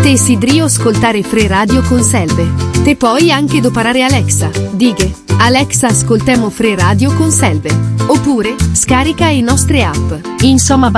Te sidrio ascoltare Fre Radio con Selve. Te puoi anche doparare Alexa. Dighe, Alexa ascoltemo Fre Radio con Selve. Oppure, scarica i nostre app. Insomma